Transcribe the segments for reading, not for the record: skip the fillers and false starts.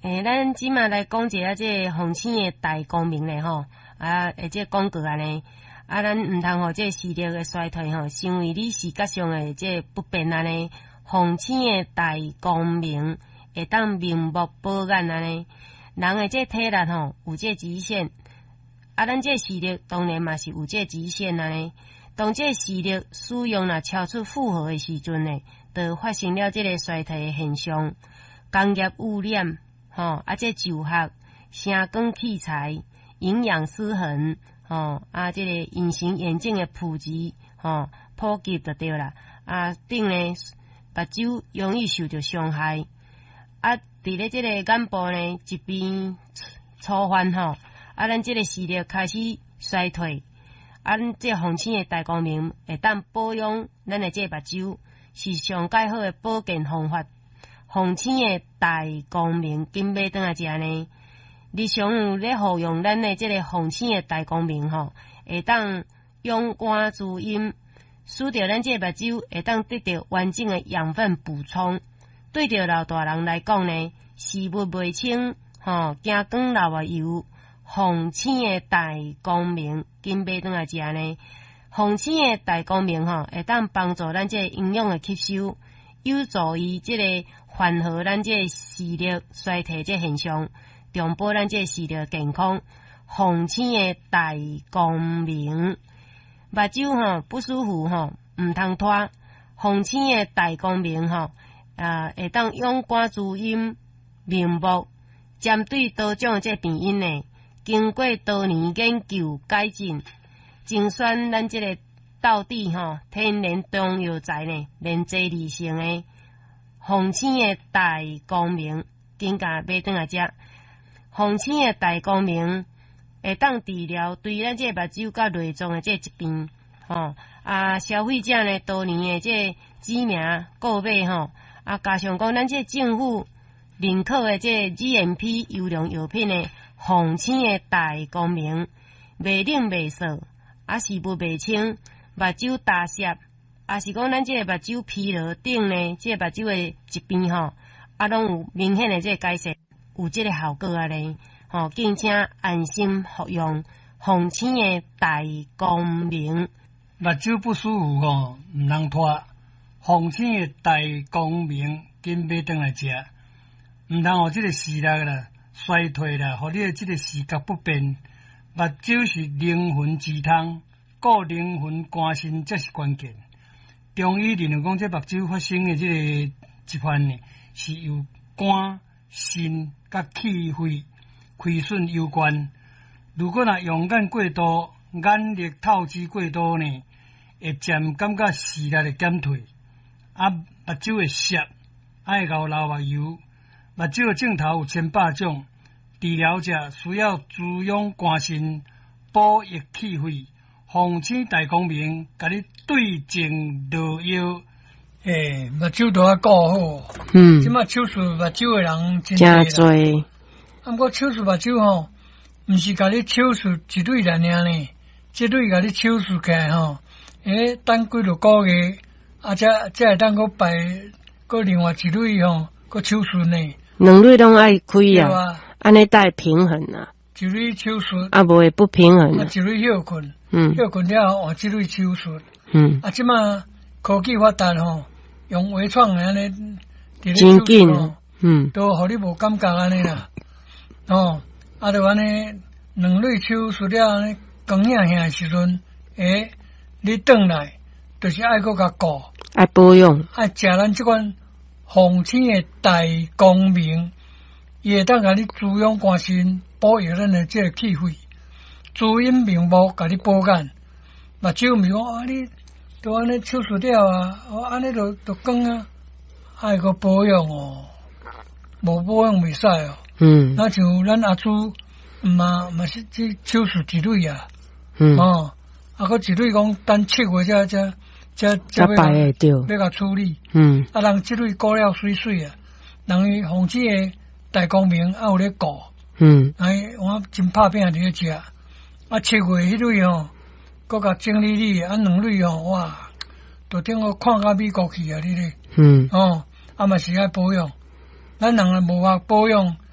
咱即马来讲一下这风醒的大光明咧吼，这广告安尼，咱毋通互这视力的衰退吼，成为你视觉上的这不便安尼。风醒的大光明会当明目保眼安尼，人的这体力吼有这极限，咱这视力当然嘛是有这极限安尼。当这视力使用若超出负荷的时阵呢，就发生了这个衰退的现象。工业污染。这就学、声光器材、营养失衡，这个隐形眼镜的普及，普及就对啦。顶呢，目睭容易受到伤害。伫咧这个眼部呢，疾病触犯咱这个视力开始衰退。这风醒的大光明会当保养咱的这目睭，是上介好的保健方法。风醒的大光明，紧买转来食呢。日常有咧服用咱的这个风醒的大光明会当用肝滋阴，使得咱这目睭会当得到完整的养分补充。对着老大人来讲呢，视物袂清惊光流啊油，风醒的大光明，紧买转来食呢。风醒的大光明会当帮助咱这营养的吸收，有助于这个缓和咱这视力衰退这现象，重保咱这视力健康。风醒的大光明，目睭不舒服毋通拖。风醒的大光明会当用肝滋阴明目，针对多种这病因呢，经过多年研究改进，精选咱这个道地天然中药材呢，连接理性的。风醒的大光明，紧甲买转来食。风醒的大光明会当治疗对咱这目睭甲内脏的这疾病。消费者呢多年的这知名购买加上讲咱这政府认可的这 GMP 优良药品的风醒的大光明，袂冷袂涩，视物袂清，目睭大涩。是讲咱这个目睭疲劳等呢，这个目睭的疾病拢有明显的这个改善，有这个效果咧。敬请安心服用风醒的大光明。 目睭不舒服毋通拖，风醒的大光明紧买转来食，毋通互这个视力啦衰退啦，互你的这个视觉不便。目睭是灵魂之汤，顾灵魂肝肾才是关键。中医认为讲，这目睭发生的这个疾患呢，是由肝、肾甲气血亏损有关。如果用眼过度、眼力透支过度呢，会渐感觉视力的减退，目睭会涩，爱流目油。目睭的镜头有千百种，治疗者需要滋养肝肾、补益气血。风醒大光明，甲你对症落药。目睭都要顾好。即马手术目睭的人真侪。 毋过手术目睭毋是甲你手术一类来尔呢，这类甲你手术起来等几落个月，才会当摆另外一类个手术呢。 两类拢爱开啊，安尼才会平衡啊。 一类手术无会不平衡。 一类休困。休困了换这类手术。即马科技发达用微创安尼， 真紧都互你无感觉安尼啦。就安尼两类手术了，光影下时阵，你转来就是爱搁甲顾， 爱保养， 爱食咱即款风醒的大光明，伊会当甲你滋养肝肾，补益咱的这个气血。滋阴明目，甲你保眼。目睭毋是讲你都安尼手术了安尼就光啊，爱个保养无保养袂使那像咱阿祖嘛是这手术一类啊。个一类讲等7月才摆会要甲处理。人这类顾了水水啊，人风醒的大光明有咧顾。我真拍拼伫咧食。7月迄类搁甲整理两类哇，都顶我看到美国去啊！你咧，嘛是爱保养。咱人无法保养，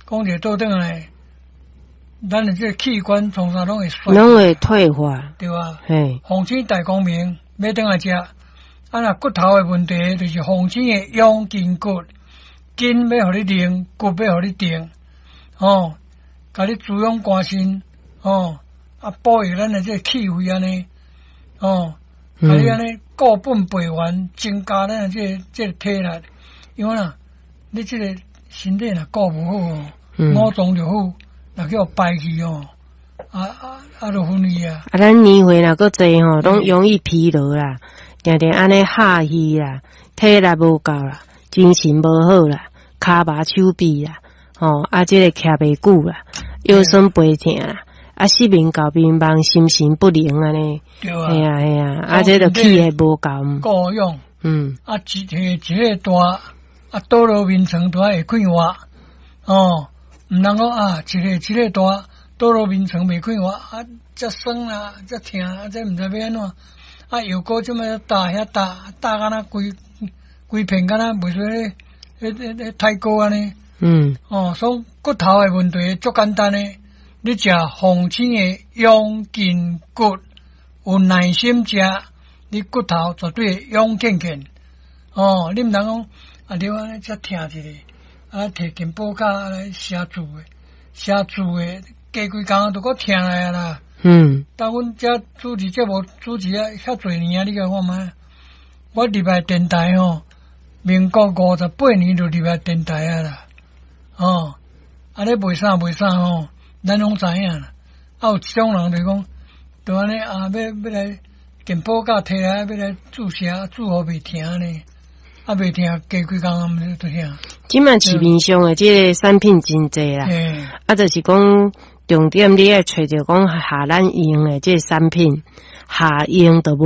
讲者倒转来，咱的这器官从啥拢会衰， 拢会退化， 对吧？ 嘿， 红星大光明要等来食，啊那骨头的问题就是红星的养筋骨，筋要互你练，骨要互你定，哦，甲你滋养肝肾，哦，啊保育咱的这气血安尼，哦，甲你安尼固本培元，增加咱的这体力，因为啦，你这个身体若顾无好哦，五脏就好，若叫排气哦，就分离啊。 啊，咱年岁若够济吼，拢容易疲劳啦，定定安尼下虚啦，体力无够啦，精神无好啦，骹麻手臂啦，这个徛袂久啦，腰酸背痛啦，失眠搞迷茫，心神不宁安尼。 对啊， 系啊，这个气血无够。 够用。一个大倒落眠床都会快活。哦，毋通讲一个大倒落眠床袂快活，则酸啦，则痛，这毋知要安怎。药膏这么打敢若规片敢若袂说迄太高安尼。所以骨头的问题足简单诶，你食红星的养筋骨，有耐心食，你骨头绝对养健健。你毋通讲你安尼则疼一下，摕健保卡来写字诶，加几工都搁疼来啦。但阮遮主持节目主持遐侪年你甲看觅，我入来电台民国58年就入来电台啦。安尼袂啥咱拢知影啦。有一种人就讲，就安尼要来健保卡摕来，要来注射，注好袂疼呢。袂疼，加几工就疼。 即卖市面上的这个产品真济啦，就是讲重点你要找着讲下咱用的这个产品，下用就无。